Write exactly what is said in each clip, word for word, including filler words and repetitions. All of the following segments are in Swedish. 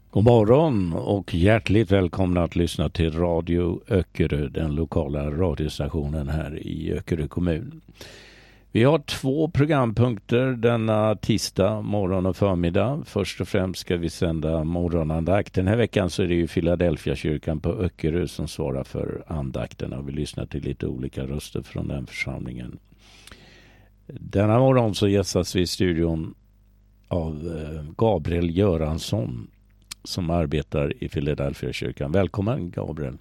God morgon och hjärtligt välkomna att lyssna till Radio Öckerö, den lokala radiostationen här i Öckerö kommun. Vi har två programpunkter denna tisdag, morgon och förmiddag. Först och främst ska vi sända morgonandakt. Den här veckan så är det ju Philadelphia kyrkan på Öckerö som svarar för andakten, och vi lyssnar till lite olika röster från den församlingen. Denna morgon så gästas vi i studion av Gabriel Göransson som arbetar i Philadelphia kyrkan. Välkommen Gabriel.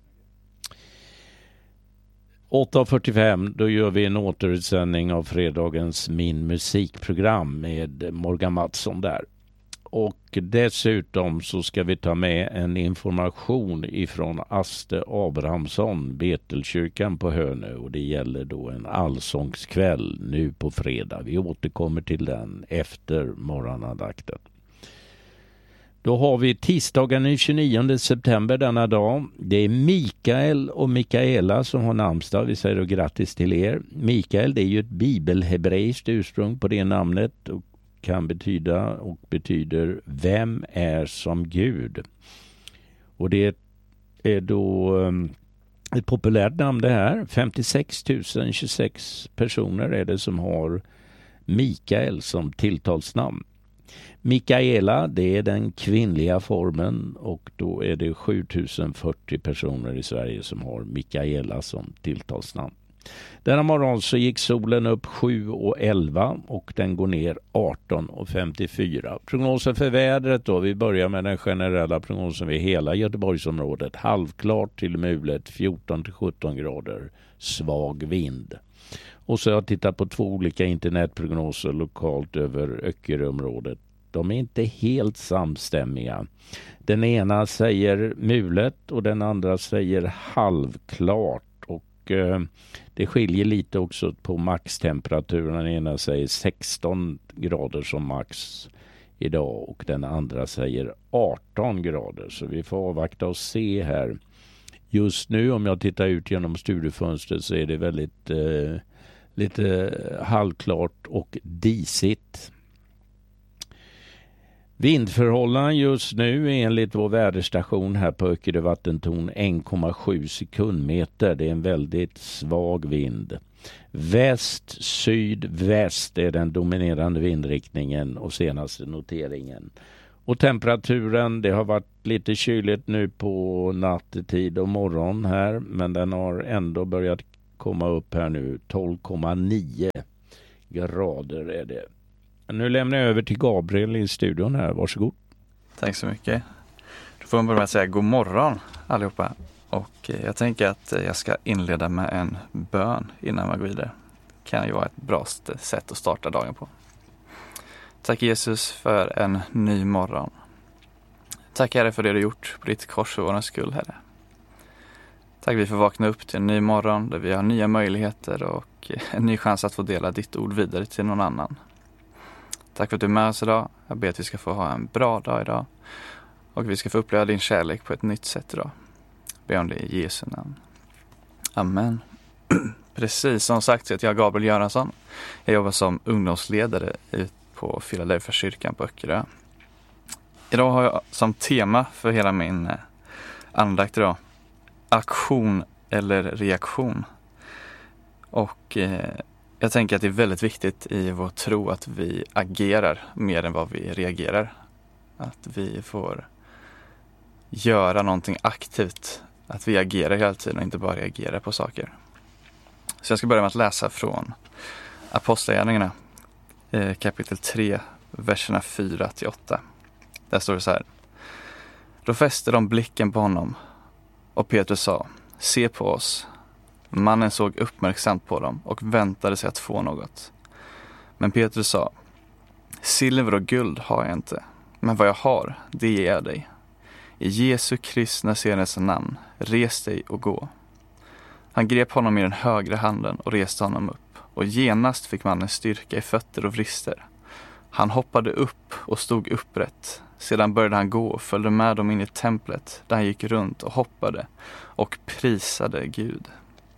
åtta fyrtiofem, då gör vi en återutsändning av fredagens Min musikprogram med Morgan Mattsson där. Och dessutom så ska vi ta med en information ifrån Aste Abrahamsson, Betelkyrkan på Hönö, och det gäller då en allsångskväll nu på fredag. Vi återkommer till den efter morgonandakten. Då har vi tisdagen den tjugonionde september denna dag. Det är Mikael och Mikaela som har namnsdag. Vi säger då grattis till er. Mikael, det är ju ett bibelhebreiskt ursprung på det namnet och kan betyda och betyder vem är som Gud. Och det är då um, ett populärt namn det här. femtiosex tusen tjugosex personer är det som har Mikael som tilltalsnamn. Mikaela, det är den kvinnliga formen, och då är det sju tusen fyrtio personer i Sverige som har Mikaela som tilltalsnamn. Denna morgon så gick solen upp sju och elva och den går ner arton och femtiofyra. Prognosen för vädret då, vi börjar med den generella prognosen vid hela Göteborgsområdet. Halvklart till mulet, fjorton till sjutton grader, svag vind. Och så har jag tittat på två olika internetprognoser lokalt över Öckeröområdet. De är inte helt samstämmiga. Den ena säger mulet och den andra säger halvklart. Och eh, det skiljer lite också på maxtemperaturen. Den ena säger sexton grader som max idag och den andra säger arton grader. Så vi får avvakta och se här. Just nu om jag tittar ut genom studiefönstret så är det väldigt eh, lite halvklart och disigt. Vindförhållanden just nu enligt vår väderstation här på Öckerö vattentorn en komma sju sekundmeter. Det är en väldigt svag vind. Väst, syd, väst är den dominerande vindriktningen och senaste noteringen. Och temperaturen, det har varit lite kyligt nu på nattetid och morgon här, men den har ändå börjat komma upp här nu. tolv komma nio grader är det. Nu lämnar jag över till Gabriel i studion här. Varsågod. Tack så mycket. Då får man börja med att säga god morgon allihopa. Och jag tänker att jag ska inleda med en bön innan man går vidare. Det kan ju vara ett bra sätt att starta dagen på. Tack Jesus för en ny morgon. Tack Herre för det du gjort på ditt kors för vår skull, Herre. Tack vi får vakna upp till en ny morgon där vi har nya möjligheter och en ny chans att få dela ditt ord vidare till någon annan. Tack för att du är med oss idag. Jag ber att vi ska få ha en bra dag idag. Och vi ska få uppleva din kärlek på ett nytt sätt idag. Jag ber om det i Jesu namn. Amen. Precis som sagt så heter jag Gabriel Göransson. Jag jobbar som ungdomsledare ut på Philadelphia kyrkan på Öckerö. Idag har jag som tema för hela min andakt idag aktion eller reaktion. Och eh, jag tänker att det är väldigt viktigt i vår tro att vi agerar mer än vad vi reagerar. Att vi får göra någonting aktivt. Att vi agerar hela tiden och inte bara reagerar på saker. Så jag ska börja med att läsa från Apostlagärningarna eh, kapitel tre, verserna fyra till åtta. Där står det så här. Då fäste de blicken på honom och Petrus sa, se på oss. Mannen såg uppmärksamt på dem och väntade sig att få något. Men Petrus sa, silver och guld har jag inte, men vad jag har, det ger jag dig. I Jesu Kristi Nasarenes namn, res dig och gå. Han grep honom i den högra handen och reste honom upp, och genast fick mannen styrka i fötter och vrister. Han hoppade upp och stod upprätt. Sedan började han gå och följde med dem in i templet, där han gick runt och hoppade och prisade Gud.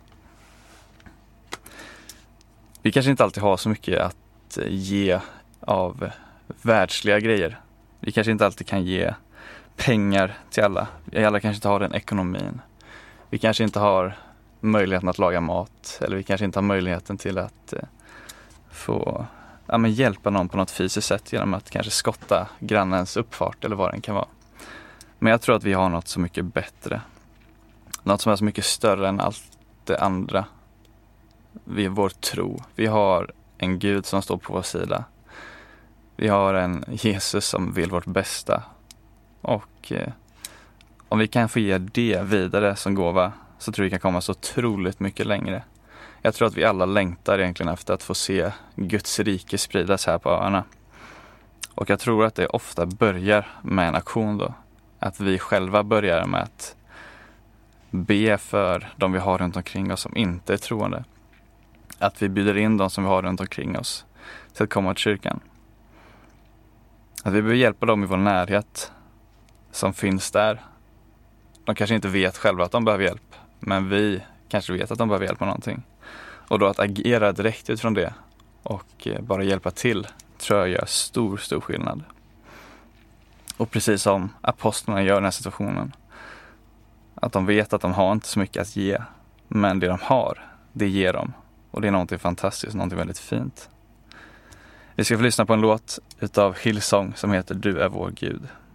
Vi kanske inte alltid har så mycket att ge av världsliga grejer. Vi kanske inte alltid kan ge pengar till alla. Vi alla kanske inte har den ekonomin. Vi kanske inte har möjligheten att laga mat. Eller vi kanske inte har möjligheten till att eh, få ja, men hjälpa någon på något fysiskt sätt genom att kanske skotta grannens uppfart eller vad den kan vara. Men jag tror att vi har något så mycket bättre. Något som är så mycket större än allt det andra. Vi är vår tro. Vi har en Gud som står på vår sida. Vi har en Jesus som vill vårt bästa. Och eh, om vi kan få ge det vidare som gåva så tror jag vi kan komma så otroligt mycket längre. Jag tror att vi alla längtar egentligen efter att få se Guds rike spridas här på öarna. Och jag tror att det ofta börjar med en aktion då. Att vi själva börjar med att be för de vi har runt omkring oss som inte är troende. Att vi bjuder in de som vi har runt omkring oss till att komma till kyrkan. Att vi behöver hjälpa dem i vår närhet som finns där. De kanske inte vet själva att de behöver hjälp, men vi kanske vet att de behöver hjälp med någonting. Och då att agera direkt utifrån det och bara hjälpa till tror jag gör stor, stor skillnad. Och precis som apostlarna gör i den här situationen. Att de vet att de har inte så mycket att ge, men det de har, det ger dem. Och det är någonting fantastiskt, någonting väldigt fint. Vi ska få lyssna på en låt utav Hillsong som heter Du är vår Gud.